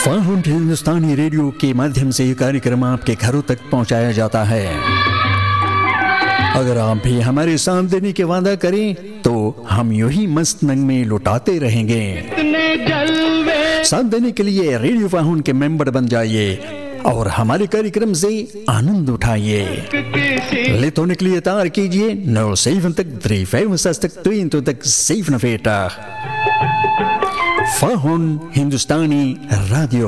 फाहुन हिंदुस्तानी radio के माध्यम से ये कार्यक्रम आपके घरों तक पहुंचाया जाता है। अगर आप भी हमारे साथ देने के वादा करें तो हम यूं ही मस्त नंग में लुटाते रहेंगे। साथ देने के लिए रेडियो फाहुन के मेंबर बन जाइए और हमारे कार्यक्रम से आनंद उठाइए। Lid hoor ik jullie het daar kijken? 070 365 22 47. Fahun Hindustani Radio.